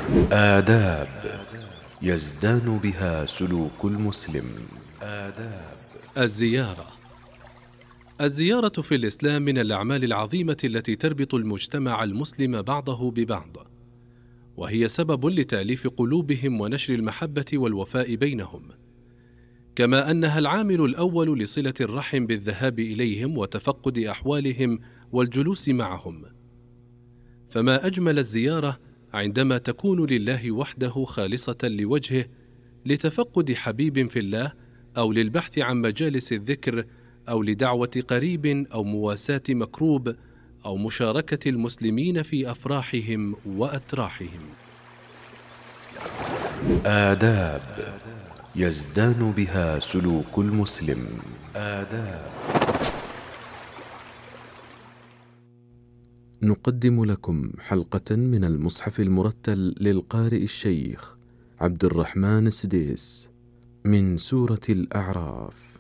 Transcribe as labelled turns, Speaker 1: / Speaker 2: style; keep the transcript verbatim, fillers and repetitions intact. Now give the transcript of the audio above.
Speaker 1: آداب يزدان بها سلوك المسلم. آداب
Speaker 2: الزيارة. الزيارة في الإسلام من الأعمال العظيمة التي تربط المجتمع المسلم بعضه ببعض، وهي سبب لتأليف قلوبهم ونشر المحبة والوفاء بينهم، كما أنها العامل الأول لصلة الرحم بالذهاب إليهم وتفقد أحوالهم والجلوس معهم. فما أجمل الزيارة عندما تكون لله وحده خالصة لوجهه، لتفقد حبيب في الله، أو للبحث عن مجالس الذكر، أو لدعوة قريب، أو مواساة مكروب، أو مشاركة المسلمين في أفراحهم وأتراحهم.
Speaker 1: آداب يزدان بها سلوك المسلم. آداب.
Speaker 3: نقدم لكم حلقة من المصحف المرتل للقارئ الشيخ عبد الرحمن السديس من سورة الأعراف.